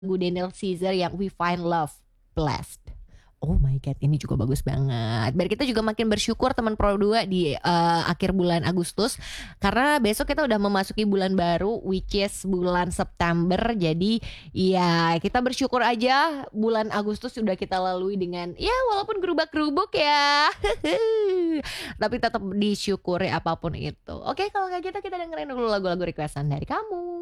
lagu Daniel Caesar yang We Find Love Blessed. Oh my god, ini juga bagus banget. Biar kita juga makin bersyukur teman Pro 2 di akhir bulan Agustus. Karena besok kita udah memasuki bulan baru, which is bulan September. Jadi ya kita bersyukur aja bulan Agustus sudah kita lalui dengan ya walaupun gerubak-gerubuk ya. Tapi tetap disyukuri apapun itu. Oke, kalau kayak gitu kita dengerin dulu lagu-lagu requestan dari kamu.